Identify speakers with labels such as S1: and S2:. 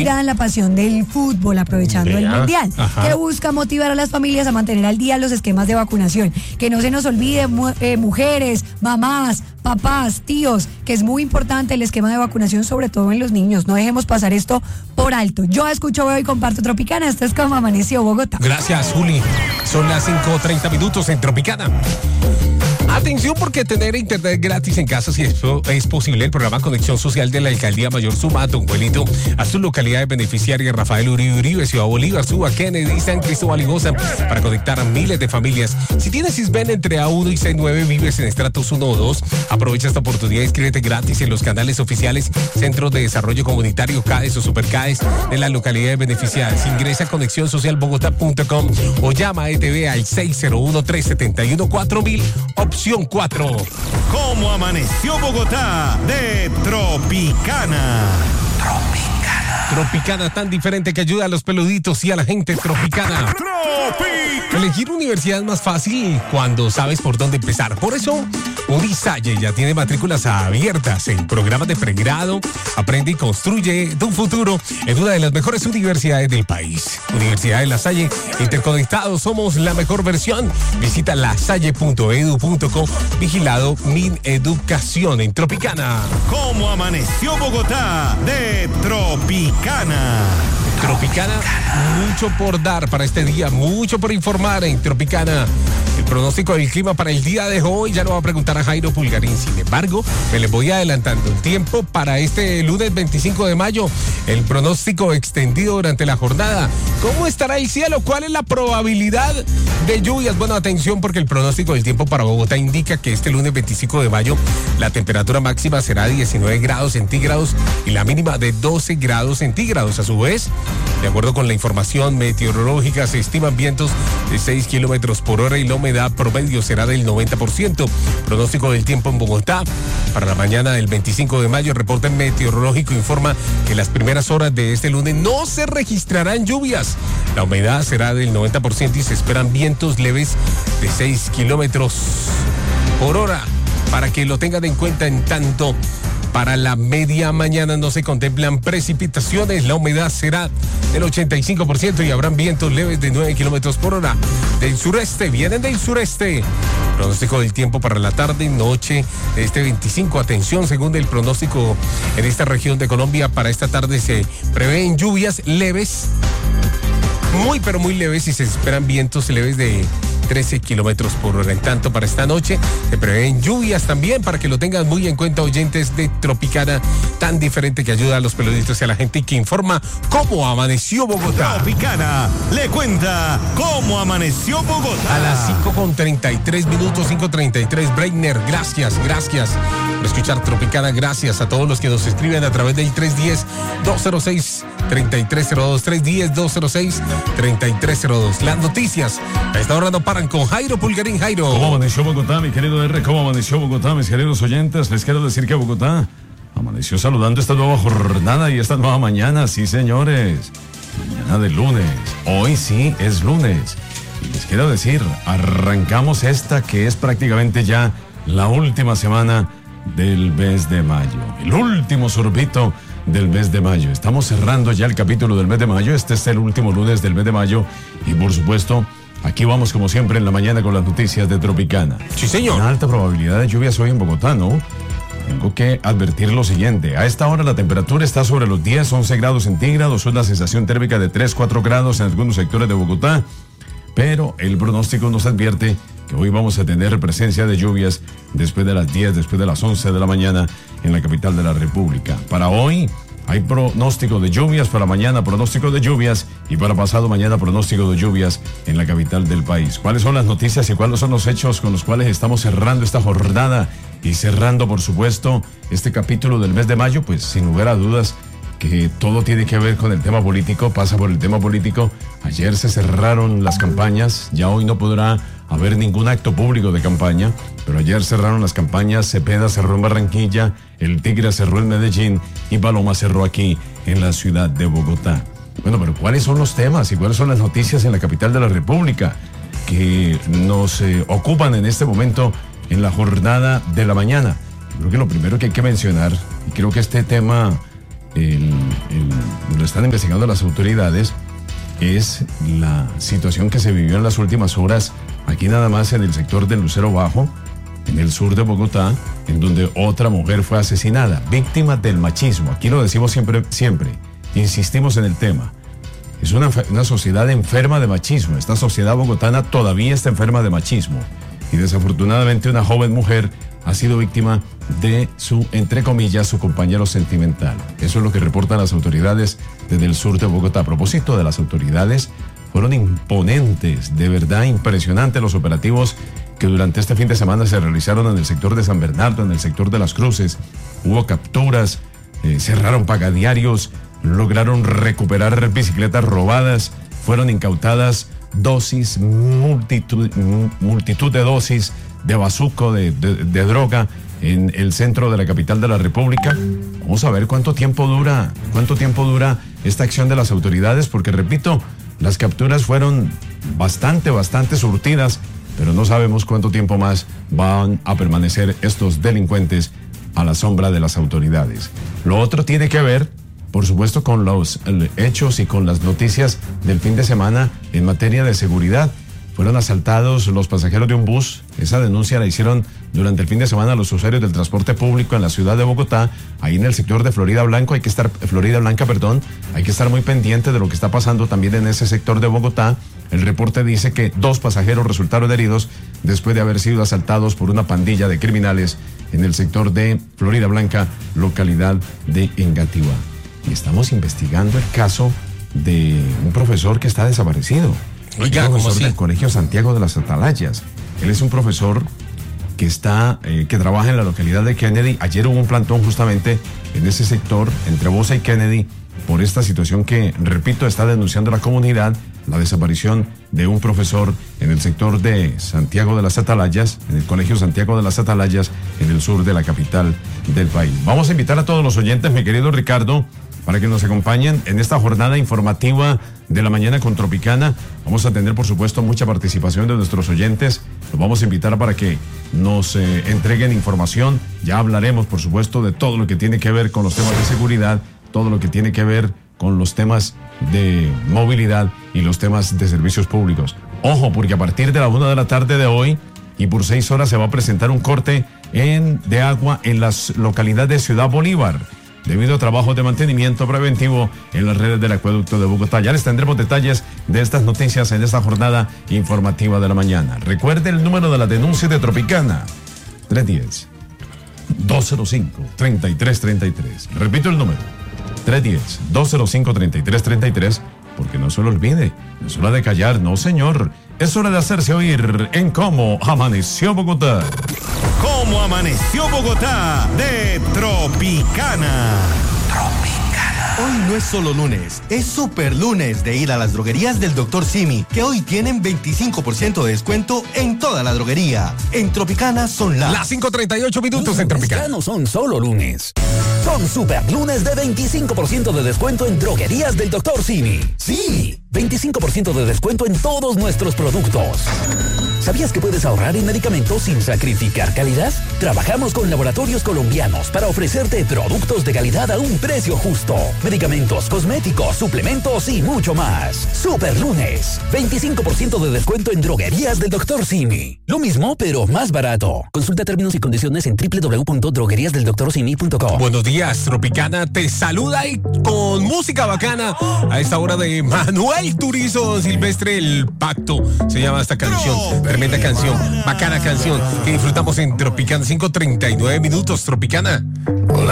S1: inspirada en la pasión del fútbol, aprovechando el Mundial, que busca motivar a las familias a mantener al día los esquemas de vacunación. Que no se nos olvide, mujeres, mamás, papás, tíos, que es muy importante el esquema de vacunación, sobre todo en los niños. No dejemos pasar esto por alto. Yo escucho, veo y comparto Tropicana. Esto es Como Amaneció Bogotá.
S2: Gracias, Juli. Son las 5:30 minutos en Tropicana. Atención, porque tener internet gratis en casa, si es posible, el programa Conexión Social de la Alcaldía Mayor suma a tu abuelito a sus localidades beneficiarias: Rafael Uribe, Ciudad Bolívar, Suba, Kennedy, San Cristóbal y Goza, para conectar a miles de familias. Si tienes Sisbén entre A1 y C9, vives en estratos 1 o 2, aprovecha esta oportunidad y inscríbete gratis en los canales oficiales Centros de Desarrollo Comunitario, CADES o Supercades de las localidades beneficiadas. Ingresa a conexionsocialbogotá.com o llama a ETV al 601-371-4000, opción 4.
S3: ¿Cómo amaneció Bogotá? De Tropicana.
S2: Tropicana, tan diferente que ayuda a los peluditos y a la gente. Tropicana. Elegir universidad es más fácil cuando sabes por dónde empezar. Por eso, Unisalle ya tiene matrículas abiertas en programas de pregrado. Aprende y construye tu futuro en una de las mejores universidades del país. Universidad de La Salle, interconectados, somos la mejor versión. Visita lasalle.edu.co, vigilado Mineducación en Tropicana.
S3: ¿Cómo amaneció Bogotá? De Tropicana.
S2: Tropicana, mucho por dar para este día, mucho por informar en Tropicana. El pronóstico del clima para el día de hoy ya lo va a preguntar a Jairo Pulgarín. Sin embargo, me les voy adelantando el tiempo para este lunes 25 de mayo. El pronóstico extendido durante la jornada. ¿Cómo estará el cielo? ¿Cuál es la probabilidad de lluvias? Bueno, atención, porque el pronóstico del tiempo para Bogotá indica que este lunes 25 de mayo la temperatura máxima será de 19 grados centígrados y la mínima de 12 grados centígrados. A su vez, de acuerdo con la información meteorológica, se estiman vientos de 6 kilómetros por hora y la humedad promedio será del 90%. Pronóstico del tiempo en Bogotá para la mañana del 25 de mayo. El reporte meteorológico informa que en las primeras horas de este lunes no se registrarán lluvias. La humedad será del 90% y se esperan vientos leves de 6 kilómetros por hora. Para que lo tengan en cuenta, en tanto, para la media mañana no se contemplan precipitaciones. La humedad será del 85% y habrán vientos leves de 9 kilómetros por hora. Del sureste, vienen del sureste. Pronóstico del tiempo para la tarde y noche de este 25. Atención, según el pronóstico en esta región de Colombia, para esta tarde se prevén lluvias leves, muy pero muy leves, y se esperan vientos leves de 13 kilómetros por hora. En tanto, para esta noche se prevén lluvias también, para que lo tengan muy en cuenta, oyentes de Tropicana, tan diferente que ayuda a los peluditos y a la gente y que informa cómo amaneció Bogotá.
S3: Tropicana le cuenta cómo amaneció Bogotá.
S2: A las 5:33 minutos, 5:33. Breitner, gracias por escuchar Tropicana. Gracias a todos los que nos escriben a través del 310-206-3302. 310-206-3302. Las noticias a esta hora no paran con Jairo Pulgarín. Jairo.
S4: ¿Cómo amaneció Bogotá, mi querido R? ¿Cómo amaneció Bogotá, mis queridos oyentes? Les quiero decir que Bogotá amaneció saludando esta nueva jornada y esta nueva mañana. Sí, señores. Mañana de lunes. Hoy sí es lunes. Y les quiero decir, arrancamos esta que es prácticamente ya la última semana del mes de mayo. El último sorbito del mes de mayo. Estamos cerrando ya el capítulo del mes de mayo. Este es el último lunes del mes de mayo. Y por supuesto, aquí vamos como siempre en la mañana con las noticias de Tropicana.
S2: Sí, señor.
S4: Una alta probabilidad de lluvias hoy en Bogotá, ¿no? Tengo que advertir lo siguiente. A esta hora la temperatura está sobre los 10-11 grados centígrados. Una sensación térmica de 3-4 grados en algunos sectores de Bogotá. Pero el pronóstico nos advierte que hoy vamos a tener presencia de lluvias después de las 10, después de las 11 de la mañana en la capital de la República. Para hoy hay pronóstico de lluvias, para mañana pronóstico de lluvias y para pasado mañana pronóstico de lluvias en la capital del país. ¿Cuáles son las noticias y cuáles son los hechos con los cuales estamos cerrando esta jornada y cerrando, por supuesto, este capítulo del mes de mayo? Pues sin lugar a dudas que todo tiene que ver con el tema político, pasa por el tema político. Ayer se cerraron las campañas, ya hoy no podrá haber ningún acto público de campaña, pero ayer cerraron las campañas. Cepeda cerró en Barranquilla, el Tigre cerró en Medellín y Paloma cerró aquí en la ciudad de Bogotá. Bueno, pero ¿cuáles son los temas y cuáles son las noticias en la capital de la República que nos ocupan en este momento en la jornada de la mañana? Creo que lo primero que hay que mencionar, y creo que este tema lo están investigando las autoridades, es la situación que se vivió en las últimas horas, aquí nada más en el sector del Lucero Bajo, en el sur de Bogotá, en donde otra mujer fue asesinada, víctima del machismo. Aquí lo decimos siempre, insistimos en el tema. Es una sociedad enferma de machismo. Esta sociedad bogotana todavía está enferma de machismo. Y desafortunadamente una joven mujer ha sido víctima de su, entre comillas, su compañero sentimental. Eso es lo que reportan las autoridades desde el sur de Bogotá. A propósito de las autoridades, fueron imponentes, de verdad impresionantes los operativos que durante este fin de semana se realizaron en el sector de San Bernardo, en el sector de Las Cruces. Hubo capturas, cerraron pagadiarios, lograron recuperar bicicletas robadas, fueron incautadas multitud de dosis de bazuco, de droga en el centro de la capital de la República. Vamos a ver cuánto tiempo dura esta acción de las autoridades, porque repito, las capturas fueron bastante surtidas, pero no sabemos cuánto tiempo más van a permanecer estos delincuentes a la sombra de las autoridades. Lo otro tiene que ver, por supuesto, con los hechos y con las noticias del fin de semana en materia de seguridad. Fueron asaltados los pasajeros de un bus. Esa denuncia la hicieron durante el fin de semana los usuarios del transporte público en la ciudad de Bogotá, ahí en el sector de Florida Blanca. Hay que estar muy pendiente de lo que está pasando también en ese sector de Bogotá. El reporte dice que 2 pasajeros resultaron heridos después de haber sido asaltados por una pandilla de criminales en el sector de Florida Blanca, localidad de Engativá. Y estamos investigando el caso de un profesor que está desaparecido.
S2: Oiga,
S4: un profesor
S2: ¿cómo así?
S4: del Colegio Santiago de las Atalayas. Él es un profesor que trabaja en la localidad de Kennedy. Ayer hubo un plantón justamente en ese sector, entre Bosa y Kennedy, por esta situación que, repito, está denunciando la comunidad, la desaparición de un profesor en el sector de Santiago de las Atalayas, en el Colegio Santiago de las Atalayas, en el sur de la capital del país. Vamos a invitar a todos los oyentes, mi querido Ricardo, para que nos acompañen en esta jornada informativa de la mañana con Tropicana. Vamos a tener, por supuesto, mucha participación de nuestros oyentes. Los vamos a invitar para que nos entreguen información. Ya hablaremos, por supuesto, de todo lo que tiene que ver con los temas de seguridad, todo lo que tiene que ver con los temas de movilidad y los temas de servicios públicos. Ojo, porque a partir de la 1 de la tarde de hoy y por 6 horas se va a presentar un corte de agua en la localidad de Ciudad Bolívar, debido a trabajos de mantenimiento preventivo en las redes del acueducto de Bogotá. Ya les tendremos detalles de estas noticias en esta jornada informativa de la mañana. Recuerde el número de la denuncia de Tropicana: 310-205-3333. Repito el número: 310-205-3333, porque no se lo olvide, no es hora de callar, no señor, es hora de hacerse oír en Cómo Amaneció Bogotá.
S3: ¿Cómo amaneció Bogotá? De Tropicana.
S5: Hoy no es solo lunes, es super lunes de ir a las droguerías del Dr. Simi, que hoy tienen 25% de descuento en toda la droguería. En Tropicana son
S2: las 5:38 minutos en Tropicana.
S6: Ya no son solo lunes. Son super lunes de 25% de descuento en droguerías del Dr. Simi. Sí, 25% de descuento en todos nuestros productos. ¿Sabías que puedes ahorrar en medicamentos sin sacrificar calidad? Trabajamos con laboratorios colombianos para ofrecerte productos de calidad a un precio justo. Medicamentos, cosméticos, suplementos y mucho más. Super lunes, 25% de descuento en droguerías del Dr. Simi. Lo mismo, pero más barato. Consulta términos y condiciones en www.drogueriasdeldoctorsimi.com.
S2: Buenos días, Tropicana te saluda y con música bacana a esta hora de Manuel Turizo Silvestre, El Pacto se llama esta canción. Tremenda canción, bacana canción que disfrutamos en Tropicana. 5:39 minutos, Tropicana. Hola.